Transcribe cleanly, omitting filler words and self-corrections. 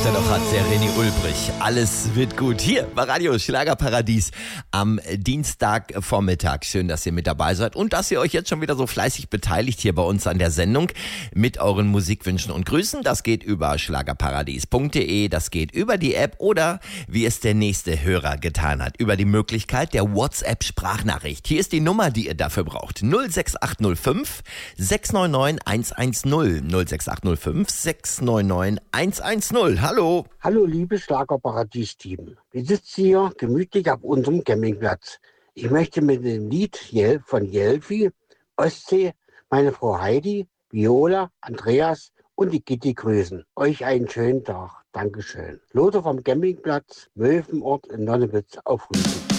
er doch hat, der René Ulbrich. Alles wird gut. Hier bei Radio Schlagerparadies am Dienstagvormittag. Schön, dass ihr mit dabei seid und dass ihr euch jetzt schon wieder so fleißig beteiligt hier bei uns an der Sendung mit euren Musikwünschen und Grüßen. Das geht über schlagerparadies.de, das geht über die App oder, wie es der nächste Hörer getan hat, über die Möglichkeit der WhatsApp-Sprachnachricht. Hier ist die Nummer, die ihr dafür braucht. 06805 699 110. 06805 699 110. Hallo. Hallo, liebes Schlagerparadies-Team. Wir sitzen hier gemütlich auf unserem Campingplatz. Ich möchte mit dem Lied von Jelfi, Ostsee, meine Frau Heidi, Viola, Andreas und die Gitti grüßen. Euch einen schönen Tag. Dankeschön. Lothar vom Campingplatz Möwenort in Nonnewitz auf Rügen.